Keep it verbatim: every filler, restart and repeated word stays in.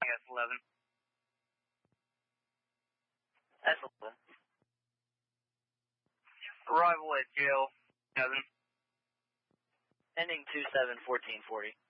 S eleven. S eleven. Arrival at jail seven. Ending two seven fourteen forty.